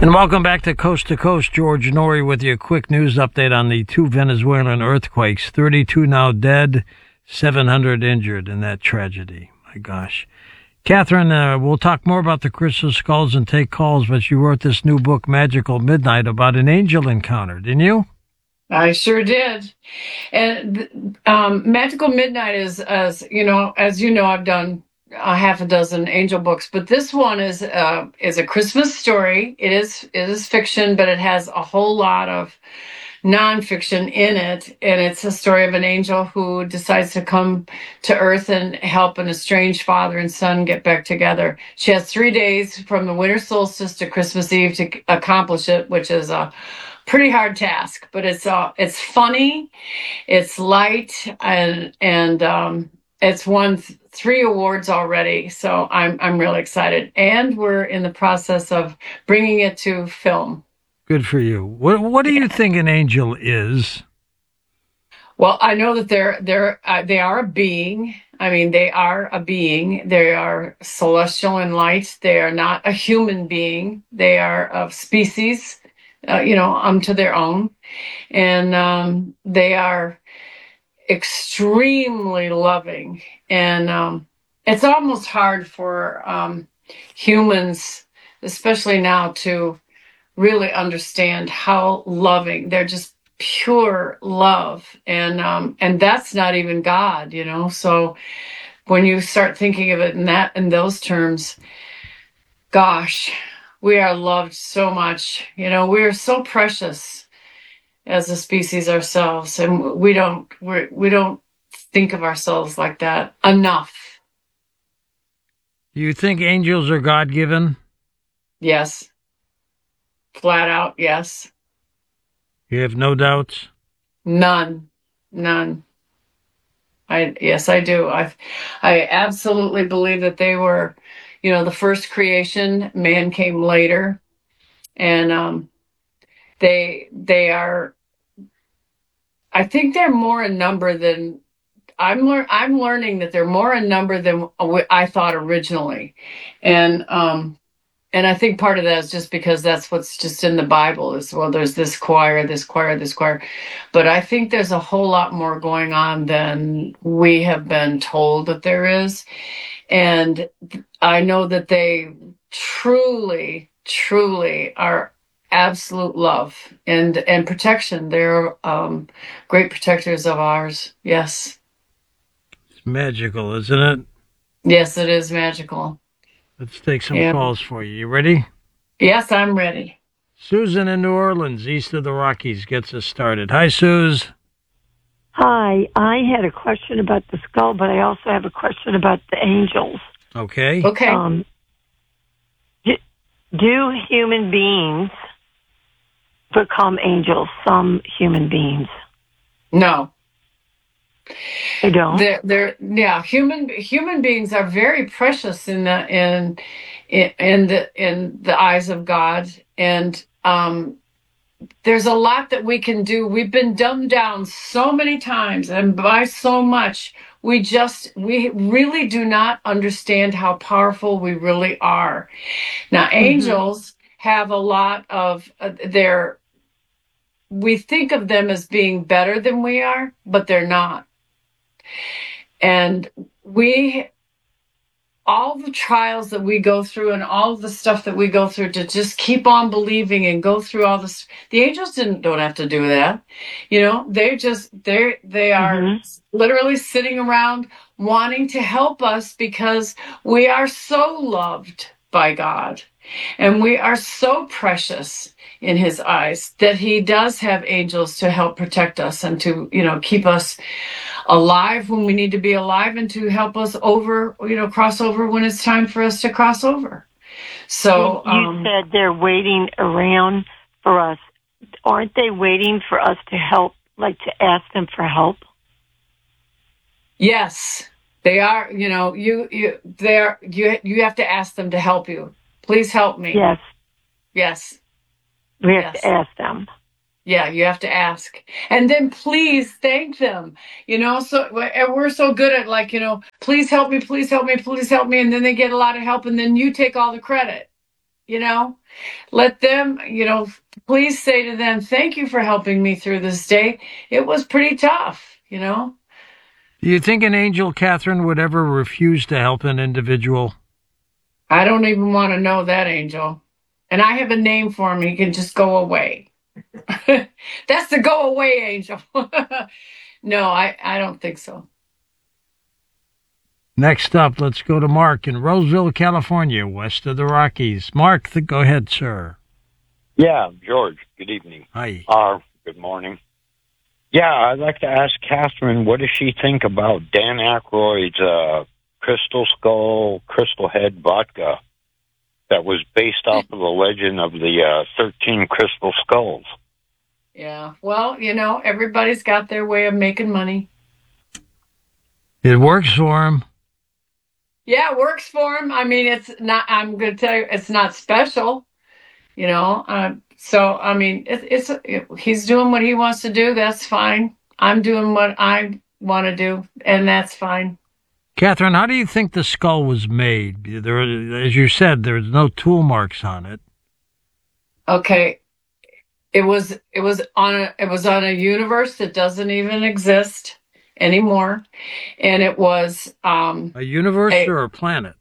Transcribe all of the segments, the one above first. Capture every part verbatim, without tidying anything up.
And welcome back to Coast to Coast. George Noory with you. A quick news update on the two Venezuelan earthquakes. thirty-two now dead, seven hundred injured in that tragedy. My gosh. Catherine, uh, we'll talk more about the crystal skulls and take calls, but you wrote this new book, Magical Midnight, about an angel encounter, didn't you? I sure did. And um, Magical Midnight is, as you know, as you know, I've done a half a dozen angel books, but this one is uh, is a Christmas story. It is it is fiction, but it has a whole lot of nonfiction in it, and it's a story of an angel who decides to come to Earth and help an estranged father and son get back together. She has three days from the winter solstice to Christmas Eve to accomplish it, which is a pretty hard task, but it's uh, it's funny, it's light, and and um, it's won th- three awards already. So I'm I'm really excited, and we're in the process of bringing it to film. Good for you. What What do you think an angel is? Well, I know that they're they're uh, they are a being. I mean, they are a being. They are celestial in light. They are not a human being. They are of species, uh, you know, unto their own, and um, they are extremely loving. And um, it's almost hard for um, humans, especially now, to really understand how loving. They're just pure love, and um and that's not even God, you know. So when you start thinking of it in that in those terms, gosh, we are loved so much. You know, we are so precious as a species ourselves, and we don't we we don't think of ourselves like that enough. Do you think angels are God-given? Yes. Flat out, yes. You have no doubts? None. None. I yes, I do. I I absolutely believe that they were, you know, the first creation. Man came later, and um, they they are. I think they're more in number than I'm. Lear- I'm learning that they're more in number than I thought originally, and um, and I think part of that is just because that's what's just in the Bible is, well, there's this choir, this choir, this choir. But I think there's a whole lot more going on than we have been told that there is. And I know that they truly, truly are absolute love and, and protection. They're um, great protectors of ours. Yes. It's magical, isn't it? Yes, it is magical. Let's take some Yeah. calls for you. You ready? Yes, I'm ready. Susan in New Orleans, east of the Rockies, gets us started. Hi, Suze. Hi, I had a question about the skull, but I also have a question about the angels. Okay. Okay. Um, do, do human beings become angels? Some human beings. No. They don't. They're, they're, yeah, human human beings are very precious in the in in, in the in the eyes of God, and um, there's a lot that we can do. We've been dumbed down so many times, and by so much, we just we really do not understand how powerful we really are. Now, Mm-hmm. angels have a lot of uh, their. We think of them as being better than we are, but they're not. And we, all the trials that we go through and all of the stuff that we go through to just keep on believing and go through all this, the angels didn't, don't have to do that. You know, they're just, they're, they are mm-hmm. literally sitting around wanting to help us because we are so loved by God. And we are so precious in his eyes that he does have angels to help protect us and to, you know, keep us alive when we need to be alive and to help us over, you know, cross over when it's time for us to cross over. So you um, said they're waiting around for us. Aren't they waiting for us to help, like to ask them for help? Yes, they are. You know, you, you, they are, you, you have to ask them to help you. Please help me. Yes. Yes. We have yes. to ask them. Yeah, you have to ask. And then please thank them. You know, so and we're so good at like, you know, please help me, please help me, please help me. And then they get a lot of help and then you take all the credit. you know, let them, you know, please say to them, thank you for helping me through this day. It was pretty tough, you know. Do you think an angel, Catherine, would ever refuse to help an individual? I don't even want to know that angel. And I have a name for him. He can just go away. That's the go away angel. No, I, I don't think so. Next up, let's go to Mark in Roseville, California, west of the Rockies. Mark, th- go ahead, sir. Yeah, George, good evening. Hi. Or good morning. Yeah, I'd like to ask Catherine, what does she think about Dan Aykroyd's uh, Crystal Skull, Crystal Head vodka that was based off of the legend of the uh, thirteen Crystal Skulls? Yeah, well, you know, everybody's got their way of making money. It works for him. Yeah, it works for him. I mean, it's not, I'm going to tell you, it's not special, you know. Uh, so, I mean, it, it's it, he's doing what he wants to do. That's fine. I'm doing what I want to do, and that's fine. Catherine, how do you think the skull was made? There, as you said, there's no tool marks on it. Okay, it was it was on a it was on a universe that doesn't even exist anymore, and it was um, A universe a, or a planet?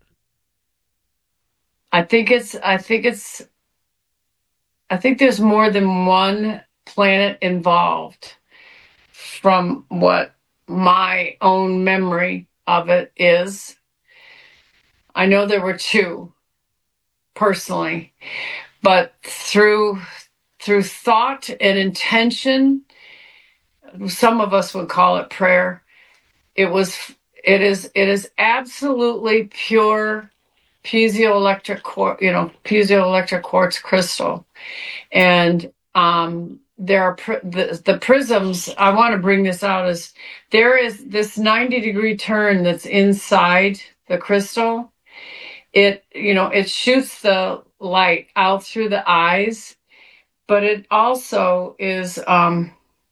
I think it's I think it's I think there's more than one planet involved from what my own memory of it is. I know there were two personally, but through through thought and intention, some of us would call it prayer. It was it is it is absolutely pure piezoelectric quartz, you know, piezoelectric quartz crystal. And um, there are pr- the, the prisms. I want to bring this out as there is this ninety degree turn that's inside the crystal. It, you know, it shoots the light out through the eyes, but it also is, um,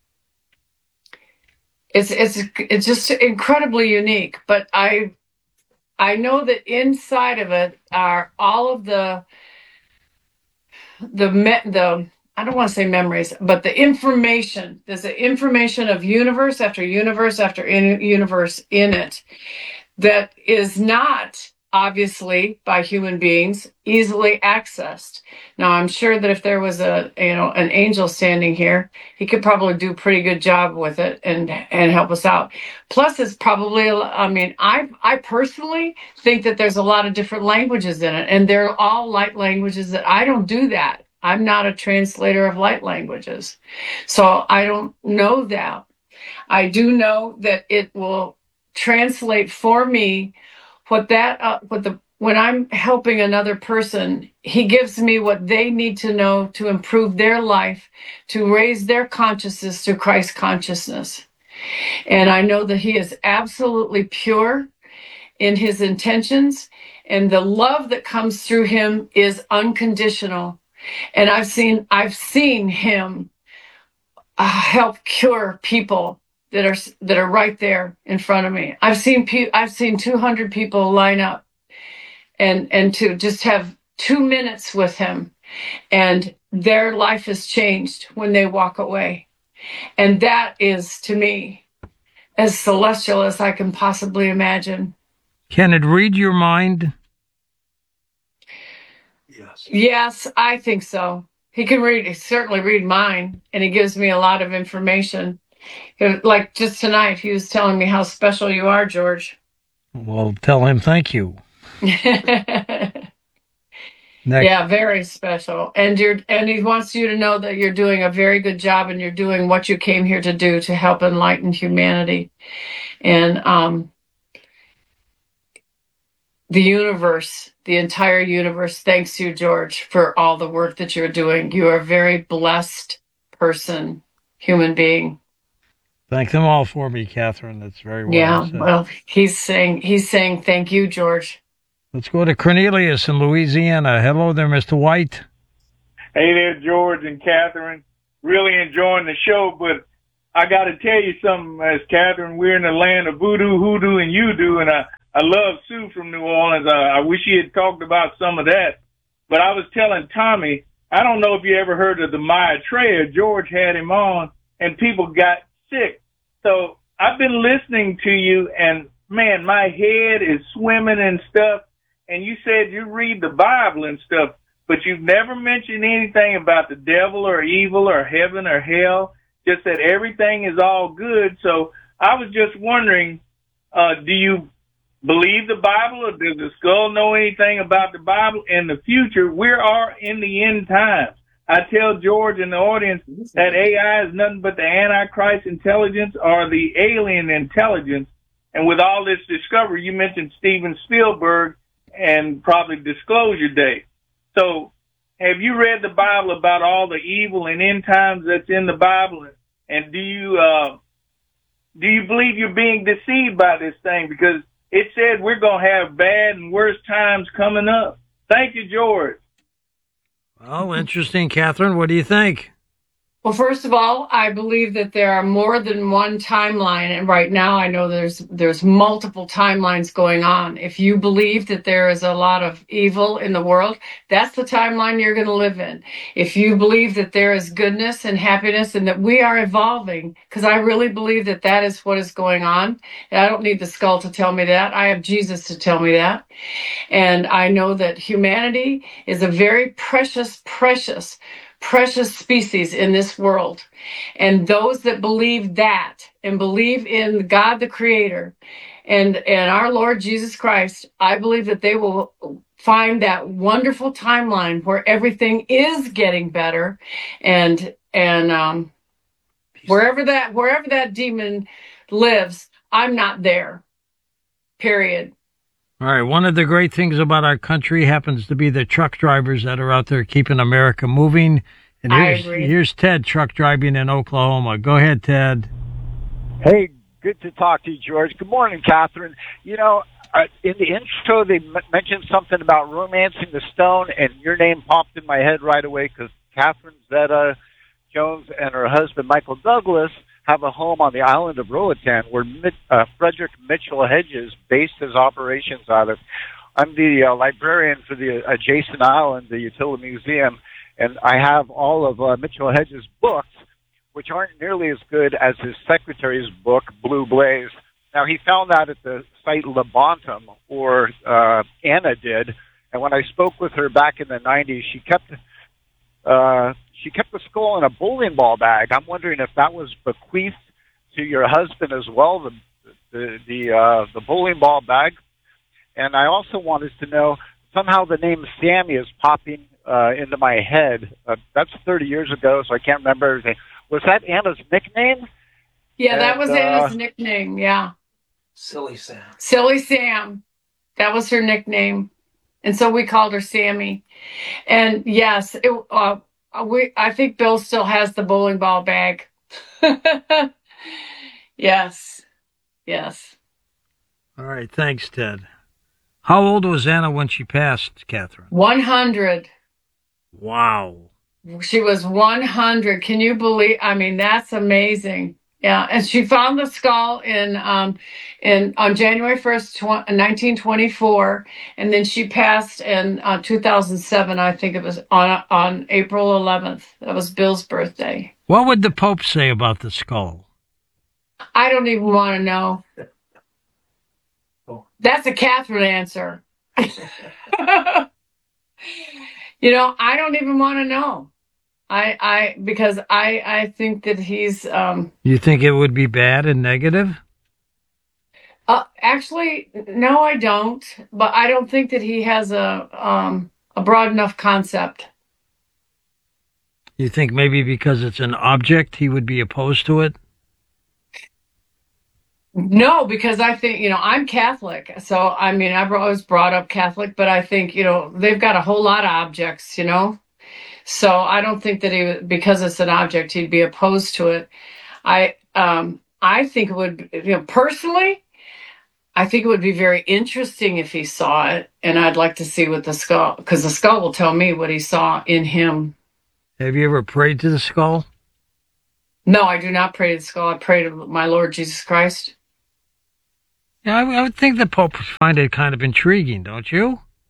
it's, it's, it's just incredibly unique. But I, I know that inside of it are all of the, the, me- the, I don't want to say memories, but the information. There's the information of universe after universe after in, universe in it that is not obviously by human beings easily accessed. Now, I'm sure that if there was a you know an angel standing here, he could probably do a pretty good job with it and and help us out. Plus, it's probably I mean I I personally think that there's a lot of different languages in it, and they're all light languages that I don't do that. I'm not a translator of light languages, so I don't know that. I do know that it will translate for me what that uh, what the when I'm helping another person, he gives me what they need to know to improve their life, to raise their consciousness to Christ consciousness. And I know that he is absolutely pure in his intentions, and the love that comes through him is unconditional. And I've seen I've seen him uh, help cure people that are that are right there in front of me. I've seen pe- I've seen two hundred people line up and and to just have two minutes with him, and their life is changed when they walk away. And that is, to me, as celestial as I can possibly imagine. Can it read your mind? Yes. Yes, I think so. He can read, he certainly read mine, and he gives me a lot of information. Like just tonight, he was telling me how special you are, George. Well, tell him thank you. Next. Yeah, very special. And you're and he wants you to know that you're doing a very good job, and you're doing what you came here to do, to help enlighten humanity. And um, the universe, the entire universe, thanks you, George, for all the work that you're doing. You are a very blessed person, human being. Thank them all for me, Catherine. That's very well Yeah, said. well, he's saying he's saying thank you, George. Let's go to Cornelius in Louisiana. Hello there, Mister White. Hey there, George and Catherine. Really enjoying the show, but I got to tell you something, as Catherine, we're in the land of voodoo, hoodoo, and you-do, and I, I love Sue from New Orleans. I, I wish he had talked about some of that. But I was telling Tommy, I don't know if you ever heard of the Maitreya. George had him on, and people got sick. So I've been listening to you, and man, my head is swimming and stuff. And you said you read the Bible and stuff, but you've never mentioned anything about the devil or evil or heaven or hell, just that everything is all good. So I was just wondering, uh, do you believe the Bible, or does the skull know anything about the Bible? In the future, we are in the end times. I tell George and the audience that A I is nothing but the Antichrist intelligence or the alien intelligence. And with all this discovery, you mentioned Steven Spielberg and probably Disclosure Day. So have you read the Bible about all the evil and end times that's in the Bible? And do you, uh, do you believe you're being deceived by this thing? Because it said we're going to have bad and worse times coming up. Thank you, George. Well, interesting, Catherine. What do you think? Well, first of all, I believe that there are more than one timeline, and right now I know there's there's multiple timelines going on. If you believe that there is a lot of evil in the world, that's the timeline you're going to live in. If you believe that there is goodness and happiness and that we are evolving, because I really believe that that is what is going on. And I don't need the skull to tell me that. I have Jesus to tell me that. And I know that humanity is a very precious, precious precious species in this world. And those that believe that and believe in God the Creator and, and our Lord Jesus Christ, I believe that they will find that wonderful timeline where everything is getting better. And and um, wherever that wherever that demon lives, I'm not there. Period. All right. One of the great things about our country happens to be the truck drivers that are out there keeping America moving. And here's, I agree. Here's Ted truck driving in Oklahoma. Go ahead, Ted. Hey, good to talk to you, George. Good morning, Catherine. You know, uh, in the intro, they m- mentioned something about romancing the stone, and your name popped in my head right away because Catherine Zeta-Jones and her husband, Michael Douglas, have a home on the island of Roatan where Mit- uh, Frederick Mitchell Hedges based his operations out of. I'm the uh, librarian for the adjacent island, the Utility Museum, and I have all of uh, Mitchell Hedges' books, which aren't nearly as good as his secretary's book, Blue Blaze. Now, he found that at the site Lebantum, or uh, Anna did, and when I spoke with her back in the nineties, she kept... Uh, She kept the skull in a bowling ball bag. I'm wondering if that was bequeathed to your husband as well, the the the, uh, the bowling ball bag. And I also wanted to know, somehow the name Sammy is popping uh, into my head. Uh, that's thirty years ago, so I can't remember everything. Was that Anna's nickname? Yeah, that And, was uh, Anna's nickname. Yeah. Silly Sam. Silly Sam. That was her nickname. And so we called her Sammy. And yes, it, uh, we, I think Bill still has the bowling ball bag. Yes. Yes. All right. Thanks, Ted. How old was Anna when she passed, Catherine? one hundred. Wow. She was one hundred. Can you believe? I mean, that's amazing. Yeah, and she found the skull in um in on January first, nineteen twenty-four, and then she passed in uh, two thousand seven. I think it was on on April eleventh. That was Bill's birthday. What would the Pope say about the skull? I don't even want to know. That's a Catherine answer. You know, I don't even want to know. I, I, because I, I think that he's, um, You think it would be bad and negative? uh, actually, no, I don't, but I don't think that he has a, um, a broad enough concept. You think maybe because it's an object, he would be opposed to it? No, because I think, you know, I'm Catholic. So, I mean, I've always brought up Catholic, but I think, you know, they've got a whole lot of objects, you know? So I don't think that he, because it's an object, he'd be opposed to it. I, um, I think it would, you know, personally, I think it would be very interesting if he saw it, and I'd like to see what the skull, because the skull will tell me what he saw in him. Have you ever prayed to the skull? No, I do not pray to the skull. I pray to my Lord Jesus Christ. Yeah, I, I would think the Pope would find it kind of intriguing, don't you?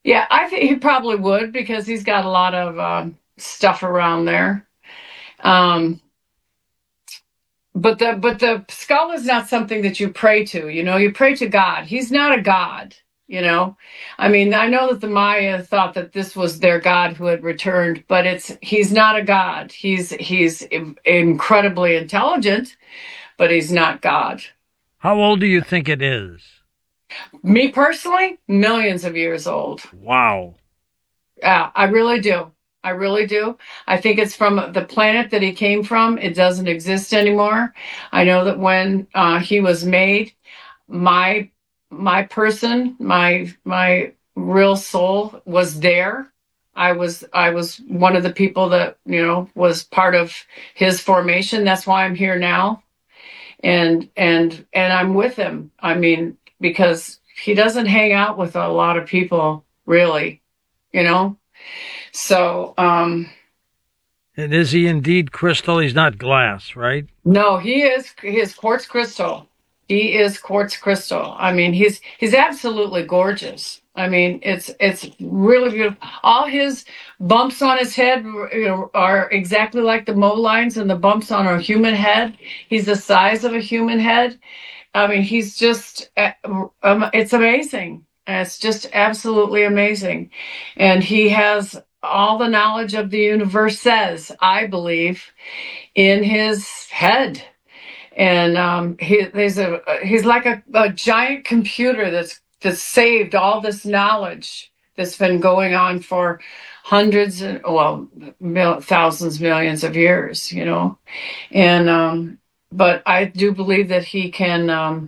Yeah, I think he probably would because he's got a lot of um, stuff around there. Um, but the but the skull is not something that you pray to. You know, you pray to God. He's not a god. You know, I mean, I know that the Maya thought that this was their god who had returned, but it's he's not a god. He's he's incredibly intelligent, but he's not God. How old do you think it is? Me personally, millions of years old. Wow. Yeah, I really do. I really do. I think it's from the planet that he came from. It doesn't exist anymore. I know that when uh, he was made, my my person, my my real soul was there. I was I was one of the people that, you know, was part of his formation. That's why I'm here now. And and and I'm with him. I mean, because he doesn't hang out with a lot of people, really, you know. So, um, and is he indeed crystal? He's not glass, right? No, he is. He is quartz crystal. He is quartz crystal. I mean, he's he's absolutely gorgeous. I mean, it's it's really beautiful. All his bumps on his head, you know, are exactly like the mole lines and the bumps on a human head. He's the size of a human head. I mean, he's just, um, it's amazing. It's just absolutely amazing. And he has all the knowledge of the universe, says, I believe, in his head. And um, he, there's a, he's like a, a giant computer that's, that's saved all this knowledge that's been going on for hundreds and, well, mil, thousands, millions of years, you know. And, um, but I do believe that he can um,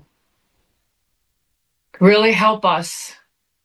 really help us.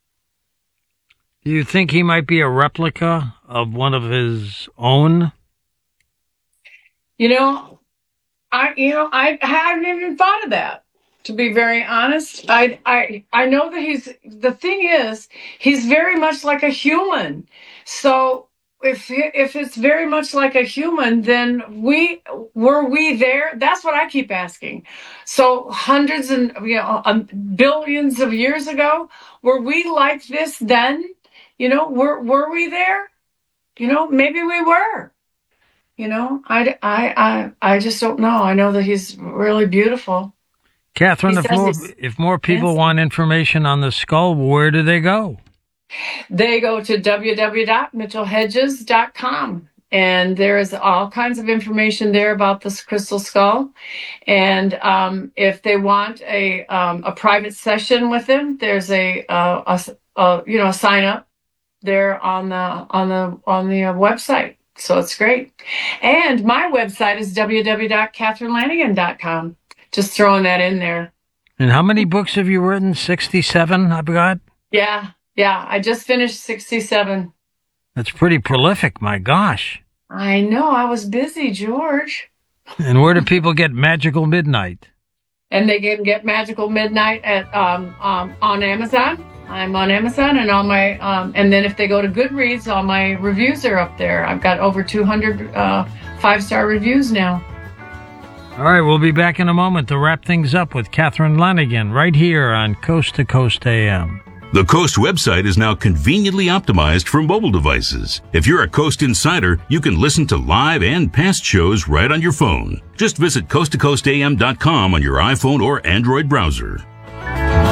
Do you think he might be a replica of one of his own? You know, I you know I, I haven't even thought of that. To be very honest, I I I know that he's. The thing is, he's very much like a human. So if if it's very much like a human, then we were we there? That's what I keep asking. So hundreds and you know um, billions of years ago, were we like this then? You know, were were we there? You know, maybe we were. You know, I, I, I, I just don't know. I know that he's really beautiful. Catherine, if more, if more people yes. want information on the skull, where do they go? They go to w w w dot mitchell hedges dot com. And there is all kinds of information there about this crystal skull. And um, if they want a um, a private session with him, there's a, uh, a, a you know a sign up there on the on the on the uh, website. So it's great. And my website is w w w dot catherine lanigan dot com. Just throwing that in there. And how many books have you written? sixty-seven, I've got? Yeah, yeah. I just finished sixty-seven. That's pretty prolific, my gosh. I know. I was busy, George. And where do people get Magical Midnight? And they can get Magical Midnight at um, um, on Amazon. I'm on Amazon and on my, um, and then if they go to Goodreads, all my reviews are up there. I've got over two hundred uh, five-star reviews now. All right, we'll be back in a moment to wrap things up with Catherine Lanigan right here on Coast to Coast A M. The Coast website is now conveniently optimized for mobile devices. If you're a Coast insider, you can listen to live and past shows right on your phone. Just visit coast to coast a m dot com on your iPhone or Android browser.